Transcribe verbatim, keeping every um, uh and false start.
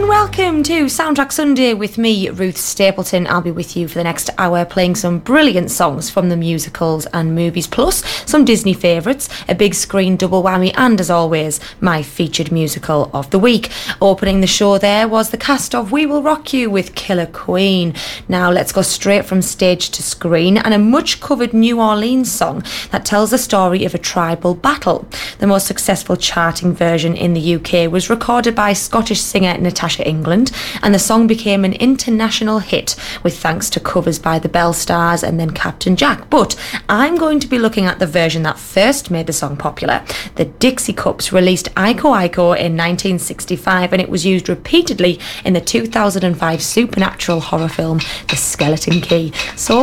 Welcome to Soundtrack Sunday with me, Ruth Stapleton. I'll be with you for the next hour playing some brilliant songs from the musicals and movies, plus some Disney favourites, a big screen double whammy, and as always, my featured musical of the week. Opening the show there was the cast of We Will Rock You with Killer Queen. Now let's go straight from stage to screen and a much covered New Orleans song that tells the story of a tribal battle. The most successful charting version in the U K was recorded by Scottish singer Natasha England, and the song became an international hit with thanks to covers by the Bell Stars and then Captain Jack. But I'm going to be looking at the version that first made the song popular. The Dixie Cups released Iko Iko in nineteen sixty-five, and it was used repeatedly in the two thousand five supernatural horror film The Skeleton Key. So